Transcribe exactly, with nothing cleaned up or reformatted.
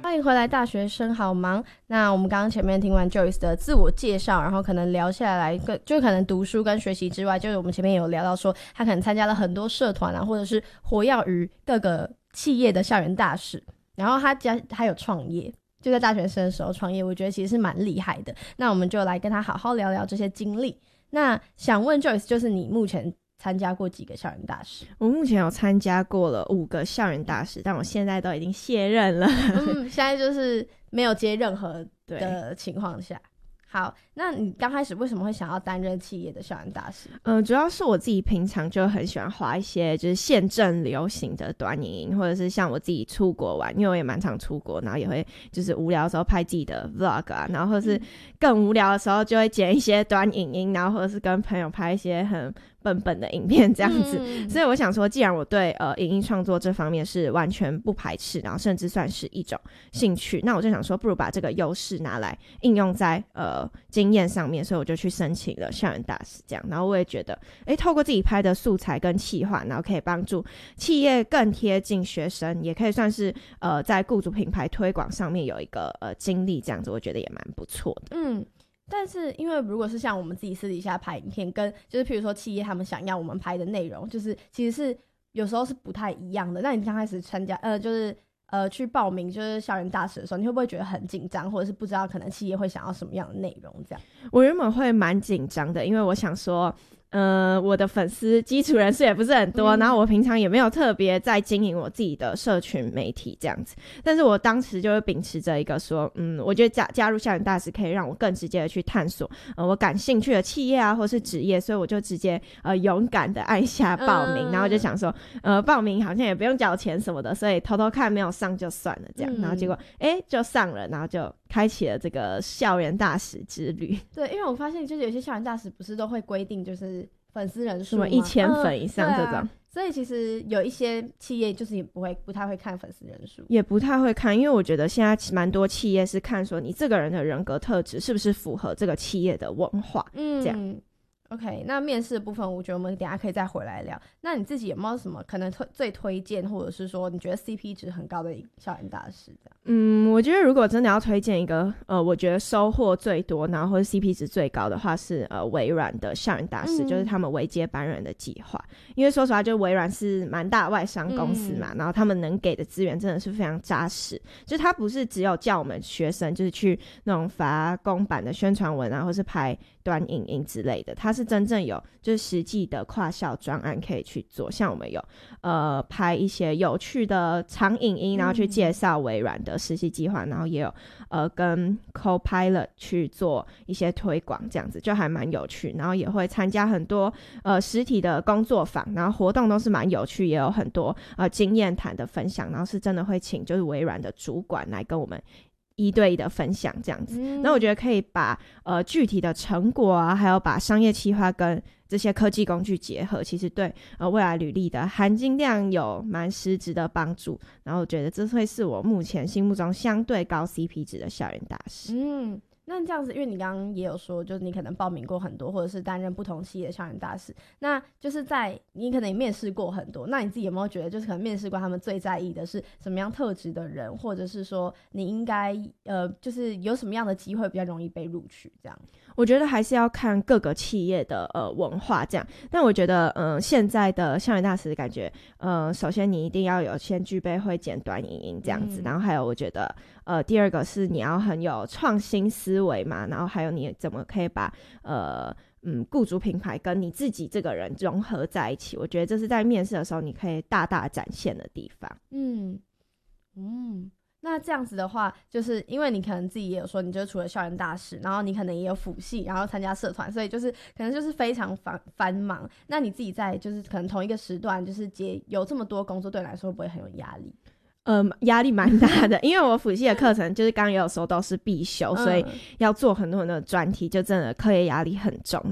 欢迎回来，大学生好忙。那我们刚刚前面听完 Joyce 的自我介绍，然后可能聊下来，就可能读书跟学习之外，就是我们前面有聊到说，他可能参加了很多社团啊，或者是活跃于各个企业的校园大使，然后他家还有创业，就在大学生的时候创业，我觉得其实是蛮厉害的。那我们就来跟他好好聊聊这些经历。那想问 Joyce， 就是你目前参加过几个校园大使？ 我目前有参加过了五个校园大使，但我现在都已经卸任了。 嗯，现在就是没有接任何的情况下。好，那你刚开始为什么会想要担任企业的校园大使？ 嗯、呃，主要是我自己平常就很喜欢画一些就是现正流行的短影音，或者是像我自己出国玩，因为我也蛮常出国，然后也会就是无聊的时候拍自己的 vlog 啊，然后或者是更无聊的时候就会剪一些短影音，然后或者是跟朋友拍一些很笨笨的影片这样子、嗯、所以我想说既然我对呃影音创作这方面是完全不排斥，然后甚至算是一种兴趣，那我就想说不如把这个优势拿来应用在呃经验上面，所以我就去申请了校园大使这样。然后我也觉得诶透过自己拍的素材跟企划，然后可以帮助企业更贴近学生，也可以算是呃在雇主品牌推广上面有一个呃经历这样子，我觉得也蛮不错的。 嗯，但是因为如果是像我们自己私底下拍影片，跟就是譬如说企业他们想要我们拍的内容，就是其实是有时候是不太一样的。那你刚开始参加呃就是呃去报名就是校园大使的时候，你会不会觉得很紧张，或者是不知道可能企业会想要什么样的内容这样？ 我原本会蛮紧张的，因为我想说呃，我的粉丝基础人数也不是很多、嗯、然后我平常也没有特别在经营我自己的社群媒体这样子，但是我当时就会秉持着一个说嗯，我觉得加加入校园大使可以让我更直接的去探索呃我感兴趣的企业啊或是职业，所以我就直接呃勇敢的按下报名、嗯、然后就想说呃报名好像也不用缴钱什么的，所以偷偷看没有上就算了这样、嗯、然后结果诶就上了，然后就开启了这个校园大使之旅。 对，因为我发现就是有些校园大使不是都会规定就是粉丝人数吗？ 什么一千粉以上这种、嗯啊、 所以其实有一些企业就是也不会不太会看粉丝人数， 也不太会看，因为我觉得现在蛮多企业是看说你这个人的人格特质是不是符合这个企业的文化、嗯、这样。 OK， 那面试的部分我觉得我们等一下可以再回来聊。那你自己有没有什么可能推最推荐，或者是说你觉得 C P 值很高的校园大使这样？ 嗯，我觉得如果真的要推荐一个呃我觉得收获最多然后或者 C P 值最高的话是呃微软的校园大使、嗯、就是他们微接班人的计划。因为说实话就微软是蛮大外商公司嘛、嗯、然后他们能给的资源真的是非常扎实，就是他不是只有叫我们学生就是去那种发公版的宣传文啊或是拍短影音之类的，他是真正有就是实际的跨校专案可以去做，像我们有呃拍一些有趣的长影音然后去介绍微软的实习计划、嗯、然后也有呃跟 Copilot 去做一些推广这样子，就还蛮有趣，然后也会参加很多呃实体的工作坊，然后活动都是蛮有趣，也有很多呃经验谈的分享，然后是真的会请就是微软的主管来跟我们一对一的分享这样子。那、嗯、我觉得可以把呃具体的成果啊还有把商业企划跟这些科技工具结合，其实对呃未来履历的含金量有蛮实质的帮助，然后我觉得这会是我目前心目中相对高 C P 值的校园大使。 嗯，那这样子因为你刚刚也有说就是你可能报名过很多或者是担任不同企业的校园大使，那就是在你可能也面试过很多，那你自己有没有觉得就是可能面试过他们最在意的是什么样特质的人，或者是说你应该呃就是有什么样的机会比较容易被录取这样？ 我觉得还是要看各个企业的呃文化这样，但我觉得嗯、呃、现在的校园大使感觉呃首先你一定要有先具备会剪短影音这样子、嗯、然后还有我觉得呃第二个是你要很有创新思维嘛，然后还有你怎么可以把呃嗯雇主品牌跟你自己这个人融合在一起，我觉得这是在面试的时候你可以大大展现的地方。 嗯嗯，那这样子的话就是因为你可能自己也有说你就除了校园大使，然后你可能也有辅系，然后参加社团，所以就是可能就是非常繁繁忙，那你自己在就是可能同一个时段就是接有这么多工作，对你来说会不会很有压力？ 呃，压力蛮大的，因为我辅系的课程就是刚刚也有说都是必修、嗯、所以要做很多很多的专题，就真的课业压力很重。